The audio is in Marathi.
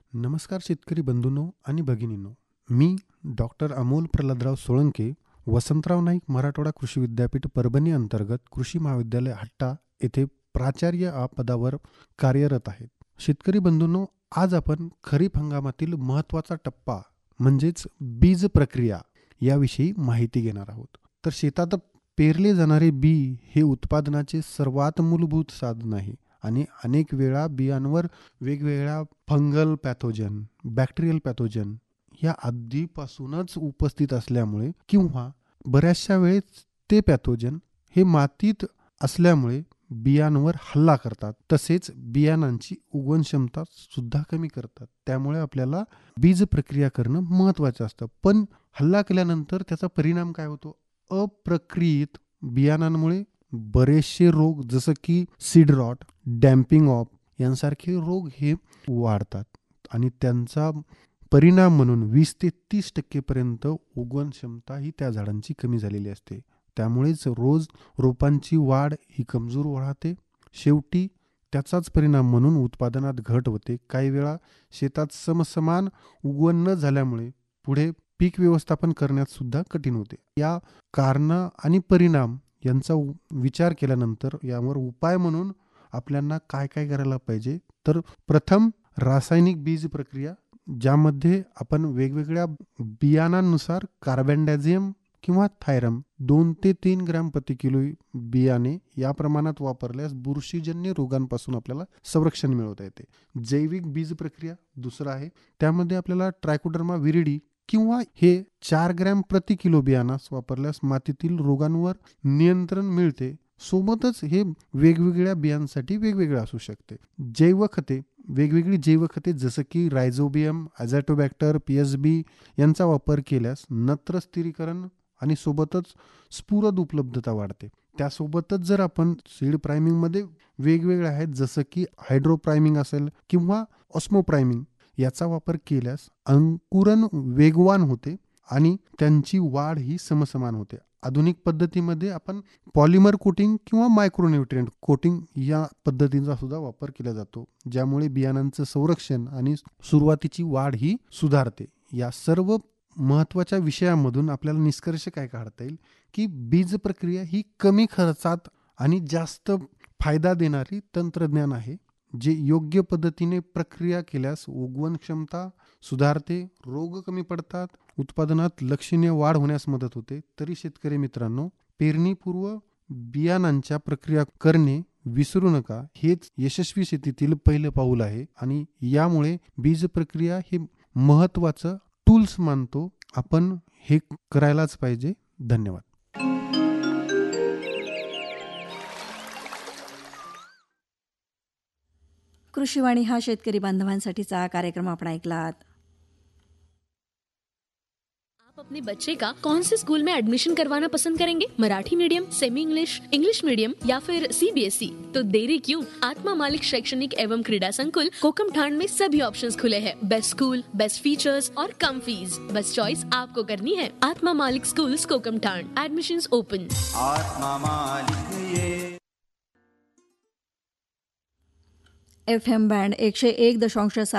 नमस्कार शेतकरी बंधूंनो आणि भगिनींनो. मी डॉक्टर अमोल प्रल्हादराव सोळंके, वसंतराव नाईक मराठवाडा कृषी विद्यापीठ परभणी अंतर्गत कृषी महाविद्यालय हट्टा येथे प्राचार्य या पदावर कार्यरत आहेत. शेतकरी बंधूंनो, आज आपण खरीप हंगामातील महत्त्वाचा टप्पा म्हणजेच बीज प्रक्रिया याविषयी माहिती घेणार आहोत. तर शेतात पेरले जाणारे बी हे उत्पादनाचे सर्वात मूलभूत साधन आहे आणि अनेक वेळा बियांवर वेगवेगळ्या फंगल पॅथोजन, बॅक्टेरियल पॅथोजन या आधीपासूनच उपस्थित असल्यामुळे किंवा बऱ्याचशा वेळेस ते पॅथोजन हे मातीत असल्यामुळे बियांवर हल्ला करतात, तसेच बियाणांची उगवण क्षमता सुद्धा कमी करतात. त्यामुळे आपल्याला बीज प्रक्रिया करणं महत्त्वाचं असतं. पण हल्ला केल्यानंतर त्याचा परिणाम काय होतो? अप्रक्रियित बियाणांमुळे बरेचसे रोग जसं की सीड रॉट, डॅम्पिंग ऑफ यांसारखे रोग हे वाढतात आणि त्यांचा परिणाम म्हणून 20 ते 30% पर्यंत उगवण क्षमता ही त्या झाडांची कमी झालेली असते. त्यामुळेच रोज रोपांची वाढ ही कमजोर राहते. शेवटी त्याचाच परिणाम म्हणून उत्पादनात घट होते. काही वेळा शेतात समसमान उगवण न झाल्यामुळे पुढे पीक व्यवस्थापन करण्यात सुद्धा कठीण होते. या कारणं आणि परिणाम यांचा विचार केल्यानंतर यावर उपाय म्हणून आपल्याला काय काय करायला पाहिजे? तर प्रथम रासायनिक बीज प्रक्रिया, ज्यामध्ये आपण वेगवेगळ्या बियाणांनुसार कार्बेंडाझियम किंवा थायरम 2 ते 3 ग्रॅम प्रति किलो बियाणे या प्रमाणात वापरल्यास बुरशीजन्य रोगांपासून आपल्याला संरक्षण मिळवता येते. जैविक बीज प्रक्रिया दुसरा आहे, त्यामध्ये आपल्याला ट्रायकोडर्मा विरिडी किंवा हे 4 ग्रॅम प्रति किलो बियाणास वापरल्यास मातीतील रोगांवर नियंत्रण मिळते. सोबतच हे वेगवेगळ्या बियांसाठी वेगवेगळे असू शकते. जैवखते, वेगवेगळी जैवखते जसं की रायझोबियम, ॲझॅटोबॅक्टर, पीएसबी यांचा वापर केल्यास नत्र स्थिरीकरण आणि सोबतच स्फुरद उपलब्धता वाढते. त्यासोबतच जर आपण सीड प्रायमिंगमध्ये वेगवेगळे आहेत जसं की हायड्रोप्रायमिंग असेल किंवा ऑस्मोप्रायमिंग याचा वापर केल्यास अंकुरण वेगवान होते आणि त्यांची वाढ ही समसमान होते. आधुनिक पद्धतीमध्ये आपण पॉलिमर कोटिंग किंवा मायक्रोन्यूट्रिएंट कोटिंग या पद्धतींचा सुद्धा वापर केला जातो, ज्यामुळे बियाणांचं संरक्षण आणि सुरुवातीची वाढ ही सुधारते. या सर्व महत्त्वाच्या विषयांमधून आपल्याला निष्कर्ष काय काढता येईल की बीज प्रक्रिया ही कमी खर्चात आणि जास्त फायदा देणारी तंत्रज्ञान आहे, जे योग्य पद्धतीने प्रक्रिया केल्यास उगवण क्षमता सुधारते, रोग कमी पडतात, उत्पादनात लक्षणीय वाढ होण्यास मदत होते. तरी शेतकरी मित्रांनो, पेरणीपूर्व बियाणांच्या प्रक्रिया करणे विसरू नका. हेच यशस्वी शेतीतील पहिलं पाऊल आहे आणि यामुळे बीज प्रक्रिया हे महत्त्वाचं टूल्स मानतो. आपण हे करायलाच पाहिजे. धन्यवाद. कृषीवाणी हा शेतकरी बांधवांसाठीचा कार्यक्रम आपण ऐकलात. आप अपने बच्चे का कौन से स्कूल में एडमिशन करवाना पसंद करेंगे? Marathi medium, semi English, English medium या फिर सीबीएसई? तो देरी क्यों? आत्मा मालिक शैक्षणिक एवं क्रीड़ा संकुल कोकमठाण में सभी ऑप्शंस खुले हैं. बेस्ट स्कूल, बेस्ट फीचर्स और कम फीस. बस चॉइस आपको करनी है. आत्मा मालिक स्कूल्स कोकमठाण. Admissions open. आत्मा मालिक ये FM बँड 101.7